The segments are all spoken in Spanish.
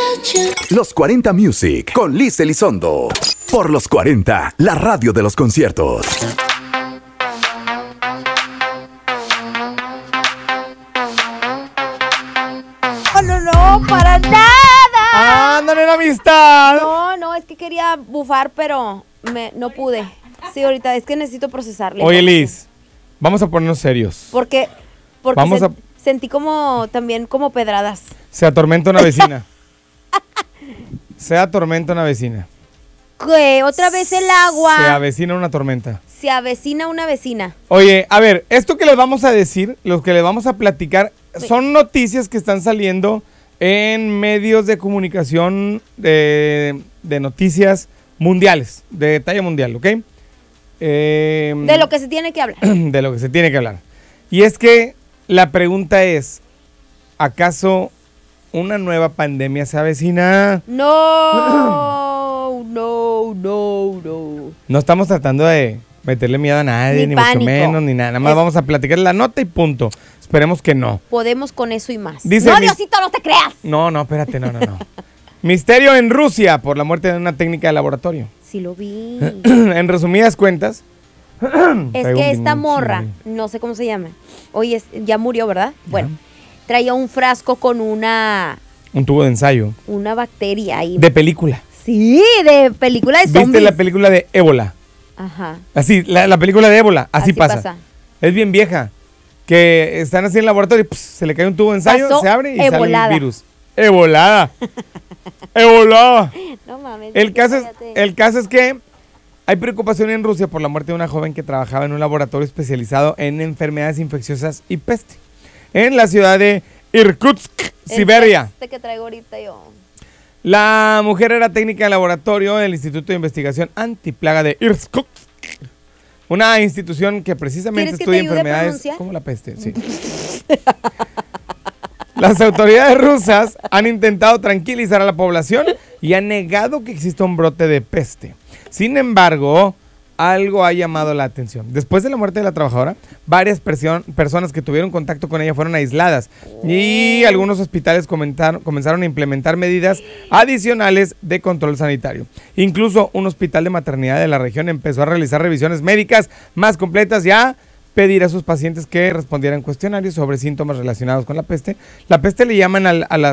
Los 40 Music con Liz Elizondo. Por los 40, la radio de los conciertos. No, para nada. ¡Ándale la amistad! No, es que quería bufar, pero no pude. Sí, ahorita es que necesito procesarle. Oye, Liz, vamos a ponernos serios. Porque sentí también como pedradas. Se atormenta una vecina. Se atormenta una vecina. ¿Qué? ¿Otra vez el agua? Se avecina una tormenta. Se avecina una vecina. Oye, a ver, esto que les vamos a decir, lo que les vamos a platicar, son noticias que están saliendo en medios de comunicación de noticias mundiales, de talla mundial, ¿ok? De lo que se tiene que hablar. De lo que se tiene que hablar. Y es que la pregunta es, ¿acaso una nueva pandemia se avecina? No. No estamos tratando de meterle miedo a nadie, ni mucho menos, ni nada. Nada más vamos a platicar la nota y punto. Esperemos que no. Podemos con eso y más. Dice no, Diosito, no te creas. No, espérate, no. Misterio en Rusia por la muerte de una técnica de laboratorio. Sí lo vi. En resumidas cuentas. Es que esta morra, no sé cómo se llama. Oye, ya murió, ¿verdad? Bueno, traía un frasco con un tubo de ensayo. Una bacteria ahí. De película. Sí, de película de zombies. ¿Viste la película de Ébola? Ajá. Así, la película de Ébola, así pasa. Es bien vieja. Que están así en el laboratorio y se le cae un tubo de ensayo, se abre y sale el virus. ¡Ebolada! ¡Ebolada! No mames. El caso es que hay preocupación en Rusia por la muerte de una joven que trabajaba en un laboratorio especializado en enfermedades infecciosas y peste. En la ciudad de Irkutsk, Siberia. Que traigo ahorita yo. La mujer era técnica de laboratorio del Instituto de Investigación Antiplaga de Irkutsk. Una institución que precisamente estudia enfermedades como la peste. Sí. Las autoridades rusas han intentado tranquilizar a la población y han negado que exista un brote de peste. Sin embargo, algo ha llamado la atención. Después de la muerte de la trabajadora, varias personas que tuvieron contacto con ella fueron aisladas y algunos hospitales comenzaron a implementar medidas adicionales de control sanitario. Incluso un hospital de maternidad de la región empezó a realizar revisiones médicas más completas y a pedir a sus pacientes que respondieran cuestionarios sobre síntomas relacionados con la peste. La peste le llaman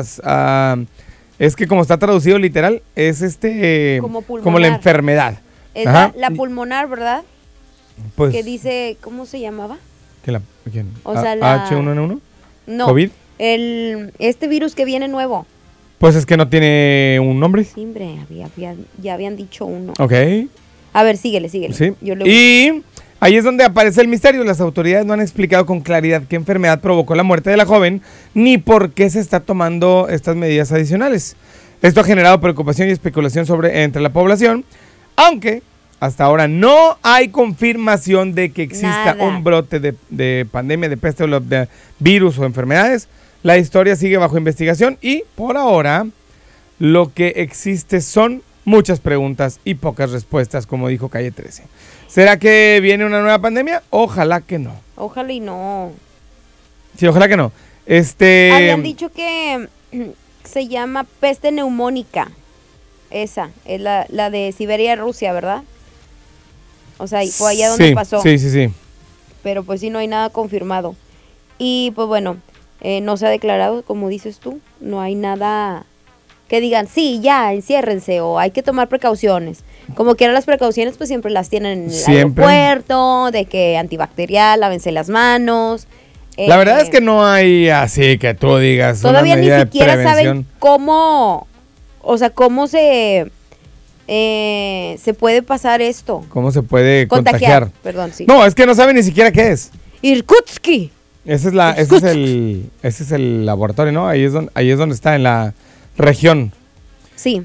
es que como está traducido literal, es como la enfermedad. Es la pulmonar, ¿verdad? Pues, que dice, ¿cómo se llamaba? ¿Quién? O sea, ¿H1N1? No. ¿COVID? Este virus que viene nuevo. Pues es que no tiene un nombre. Siempre ya habían dicho uno. Ok. A ver, síguele. Sí. Y ahí es donde aparece el misterio. Las autoridades no han explicado con claridad qué enfermedad provocó la muerte de la joven, ni por qué se está tomando estas medidas adicionales. Esto ha generado preocupación y especulación entre la población, aunque hasta ahora no hay confirmación de que exista un brote de pandemia, de peste o de virus o enfermedades. La historia sigue bajo investigación y por ahora lo que existe son muchas preguntas y pocas respuestas, como dijo Calle 13. ¿Será que viene una nueva pandemia? Ojalá que no. Ojalá y no. Sí, ojalá que no. Habían dicho que se llama peste neumónica. Esa es la de Siberia, Rusia, ¿verdad? O sea, fue allá donde pasó. Sí. Pero pues sí, no hay nada confirmado. Y pues bueno, no se ha declarado, como dices tú, no hay nada que digan, sí, ya, enciérrense o hay que tomar precauciones. Como quiera, las precauciones pues siempre las tienen en el aeropuerto, de que antibacterial, lávense las manos. La verdad es que no hay así que tú digas todavía ni siquiera saben cómo, o sea, cómo se puede pasar esto. ¿Cómo se puede contagiar? Perdón, sí. No, es que no saben ni siquiera qué es. Irkutsk. Ese es el laboratorio, ¿no? Ahí es donde está, en la región. Sí.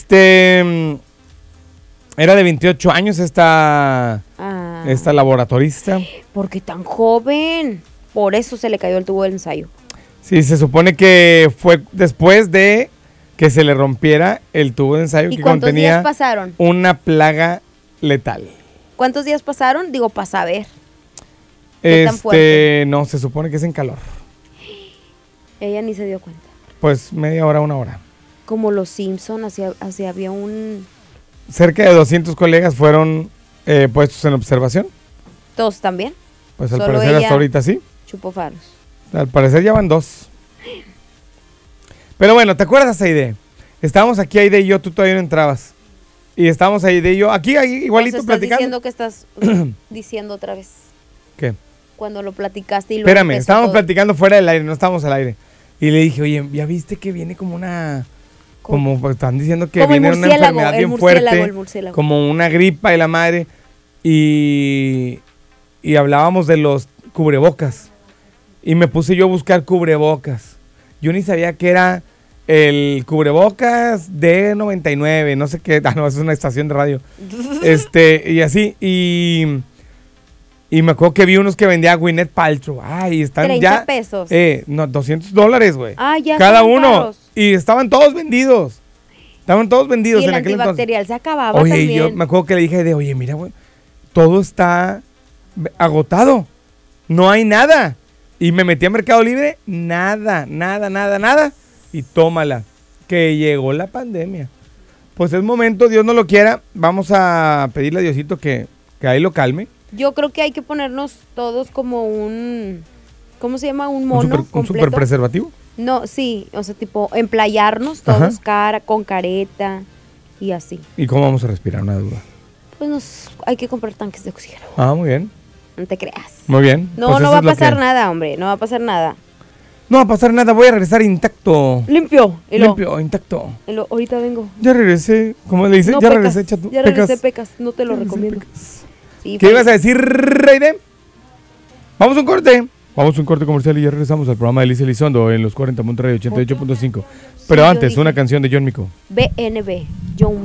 Era de 28 años esta laboratorista. ¿Por qué tan joven? Por eso se le cayó el tubo del ensayo. Sí, se supone que fue después de que se le rompiera el tubo de ensayo que contenía días pasaron? Una plaga letal. ¿Cuántos días pasaron? Digo, para saber. ¿Qué tan fuerte? No, se supone que es en calor. Ella ni se dio cuenta. Pues media hora, 1 hora. Como los Simpson, así había un... Cerca de 200 colegas fueron puestos en observación. ¿Todos también? Pues al Solo parecer ella hasta ahorita sí. chupó faros. Al parecer ya van 2. Pero bueno, ¿te acuerdas, Aide? Estábamos aquí, Aide y yo, tú todavía no entrabas. Y estábamos Aide y yo, aquí igualito O sea, platicando. diciendo que estás diciendo otra vez. ¿Qué? Cuando lo platicaste y luego Espérame, empezó estábamos todo. platicando fuera del aire, no estábamos al aire. Y le dije, oye, ¿ya viste que viene como una... Como pues, están diciendo que Como el viene una murciélago, enfermedad el bien murciélago, fuerte, el murciélago. como una gripa y la madre, y hablábamos de los cubrebocas, y me puse yo a buscar cubrebocas. Yo ni sabía que era el cubrebocas D99, no sé qué, no, es una estación de radio, y así, y me acuerdo que vi unos que vendía Gwyneth Paltrow, ay, están 30 ya... pesos. No, $200, güey. Ah, ya cada estaban uno. caros. Y estaban todos vendidos. Estaban todos vendidos Y el en aquel entonces. antibacterial se acababa Oye, también. yo me acuerdo que le dije oye, mira, güey, todo está agotado. No hay nada. Y me metí a Mercado Libre, nada. Y tómala, que llegó la pandemia. Pues es momento, Dios no lo quiera, vamos a pedirle a Diosito que ahí lo calme. Yo creo que hay que ponernos todos como un... ¿Cómo se llama? Un mono ¿Un completo. super preservativo? No, sí, o sea, tipo emplayarnos todos con careta y así. ¿Y cómo vamos a respirar? Una duda. Pues hay que comprar tanques de oxígeno. Ah, muy bien. No te creas. Muy bien. No, Pues no eso va a es lo pasar que- nada, hombre, no va a pasar nada. No va a pasar nada, voy a regresar intacto. Limpio. Limpio, intacto. Ahorita vengo. Ya regresé, ¿cómo le dice? No, ya pecas, regresé, chato. ya regresé, pecas. No te lo recomiendo. Sí, ¿Qué ibas a decir, Reide? Vamos a un corte. Vamos a un corte comercial y ya regresamos al programa de Liz Elizondo en los 40 Monterrey 88.5. Pero yo antes, dije. una canción de John Mico. BNB, John